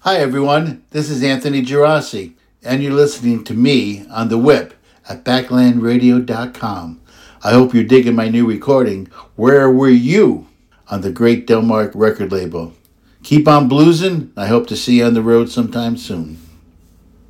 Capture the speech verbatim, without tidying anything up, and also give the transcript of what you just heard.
Hi, everyone. This is Anthony Gerasi, and you're listening to me on The Whip at backland radio dot com. I hope you're digging my new recording, Where Were You?, on the great Delmark record label. Keep on bluesing. I hope to see you on the road sometime soon.